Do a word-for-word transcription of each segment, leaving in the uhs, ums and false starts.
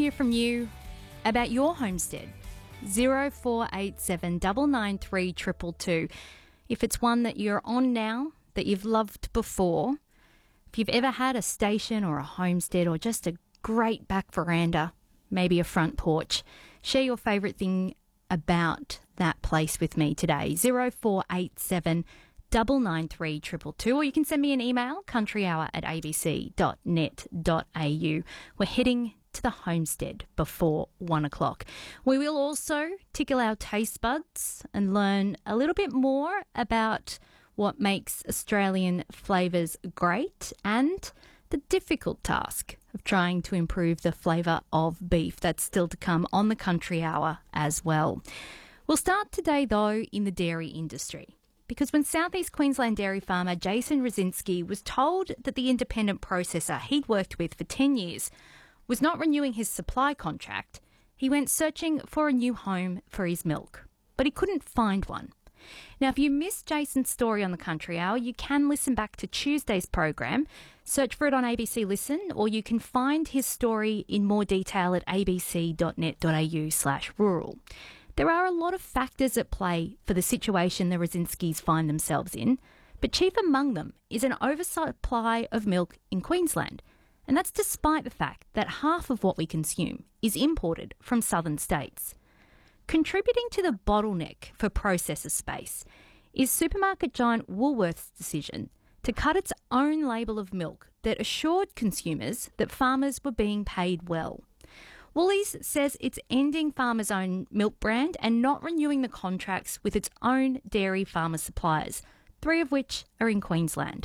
hear from you about your homestead. zero four eight seven nine nine three two two two. If it's one that you're on now, that you've loved before, if you've ever had a station or a homestead or just a great back veranda, maybe a front porch, share your favourite thing about that place with me today. zero four eight seven nine nine three two two two, or you can send me an email, countryhour at a b c dot net dot a u. We're heading to the homestead before one o'clock. We will also tickle our taste buds and learn a little bit more about what makes Australian flavours great and the difficult task of trying to improve the flavour of beef. That's still to come on the Country Hour as well. We'll start today, though, in the dairy industry, because when South East Queensland dairy farmer Jason Rosinski was told that the independent processor he'd worked with for ten years was not renewing his supply contract, he went searching for a new home for his milk, but he couldn't find one. Now, if you missed Jason's story on the Country Hour, you can listen back to Tuesday's program, search for it on A B C Listen, or you can find his story in more detail at a b c dot net dot a u slash rural. There are a lot of factors at play for the situation the Rosinskis find themselves in, but chief among them is an oversupply of milk in Queensland. And that's despite the fact that half of what we consume is imported from southern states. Contributing to the bottleneck for processor space is supermarket giant Woolworth's decision to cut its own label of milk that assured consumers that farmers were being paid well. Woolies says it's ending Farmers' Own milk brand and not renewing the contracts with its own dairy farmer suppliers, three of which are in Queensland.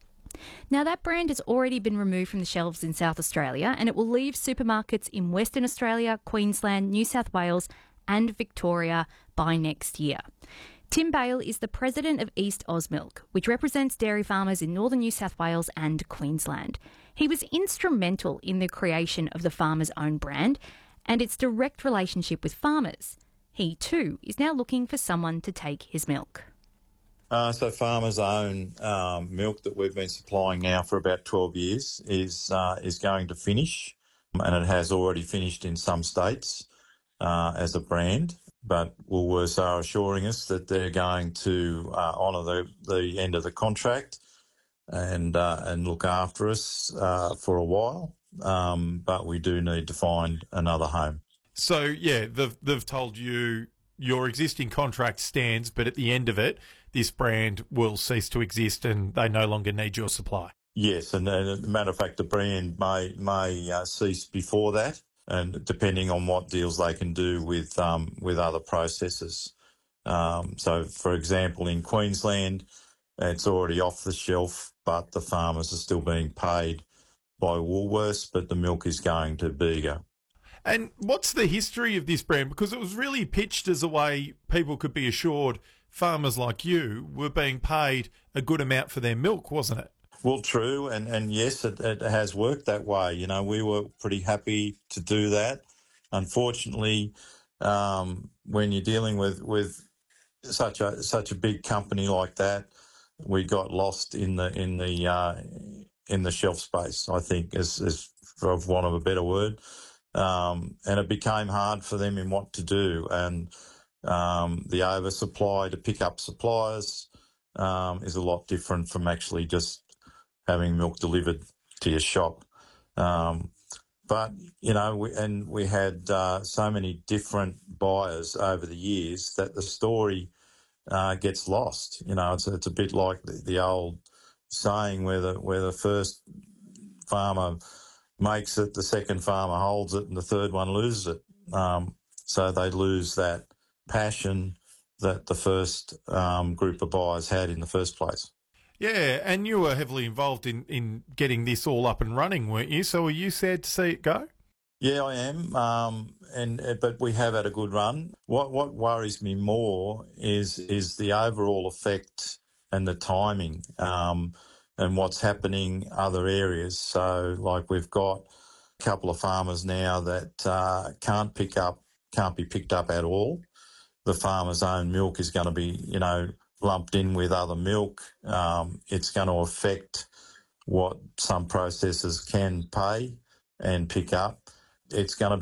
Now, that brand has already been removed from the shelves in South Australia, and it will leave supermarkets in Western Australia, Queensland, New South Wales and Victoria by next year. Tim Bale is the president of East Ausmilk, which represents dairy farmers in northern New South Wales and Queensland. He was instrumental in the creation of the Farmers' Own brand and its direct relationship with farmers. He, too, is now looking for someone to take his milk. Uh, so Farmers' Own um, milk that we've been supplying now for about twelve years is uh, is going to finish, and it has already finished in some states uh, as a brand. But Woolworths are assuring us that they're going to uh, honour the, the end of the contract and uh, and look after us uh, for a while. Um, but we do need to find another home. So, yeah, they've, they've told you your existing contract stands, but at the end of it, this brand will cease to exist and they no longer need your supply. Yes, and as a matter of fact, the brand may may uh, cease before that, and depending on what deals they can do with um, with other processors. Um, so, for example, in Queensland, it's already off the shelf, but the farmers are still being paid by Woolworths, but the milk is going to Bega. And what's the history of this brand? Because it was really pitched as a way people could be assured farmers like you were being paid a good amount for their milk, wasn't it? Well, true, and, and yes, it, it has worked that way. You know, we were pretty happy to do that. Unfortunately, um, when you're dealing with, with such a such a big company like that, we got lost in the in the uh, in the shelf space, I think, as, as for want of a better word. Um, and it became hard for them in what to do. And um, the oversupply to pick up suppliers um, is a lot different from actually just having milk delivered to your shop. Um, but, you know, we, and we had uh, so many different buyers over the years that the story uh, gets lost. You know, it's, it's a bit like the, the old saying where the, where the first farmer makes it, the second farmer holds it, and the third one loses it. Um, so they lose that passion that the first um, group of buyers had in the first place. Yeah, and you were heavily involved in, in getting this all up and running, weren't you? So were you sad to see it go? Yeah, I am, um, and but we have had a good run. What what worries me more is is the overall effect and the timing. Um, and what's happening other areas. So, like, we've got a couple of farmers now that uh, can't pick up, can't be picked up at all. The Farmers' Own milk is going to be, you know, lumped in with other milk. Um, it's going to affect what some processors can pay and pick up. It's going to be